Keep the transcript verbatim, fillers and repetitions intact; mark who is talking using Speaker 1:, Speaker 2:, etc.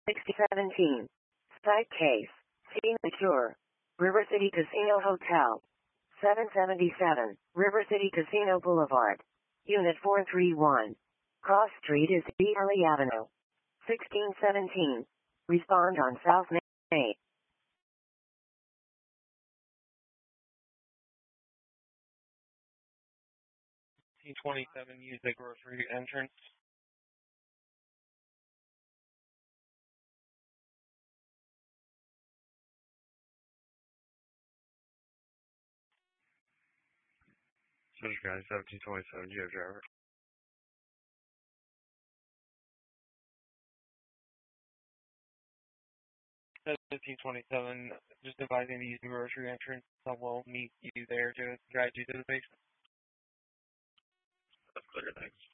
Speaker 1: sixty seventeen. Site case. Scene secure. River City Casino Hotel. seven seventy-seven. River City Casino Boulevard. Unit four three one. Cross Street is Ely Avenue. sixteen seventeen. Respond on South Main.
Speaker 2: sixteen twenty-seven, use the grocery entrance.
Speaker 3: Center County seventeen twenty-seven, Geo driver.
Speaker 2: seventeen twenty-seven, just advising to use the grocery entrance. I will meet you there to guide you to the basement.
Speaker 3: That's clear, thanks.